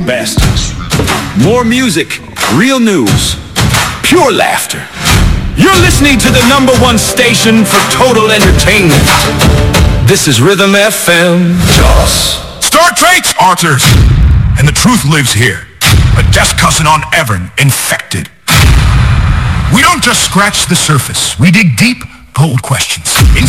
best. More music, real news, pure laughter. You're listening to the #1 station for total entertainment. This is Rhythm FM, Joss. Star Trek's Arthurs, and the truth lives here. A death cousin on Evern, infected. We don't just scratch the surface. We dig deep, bold questions.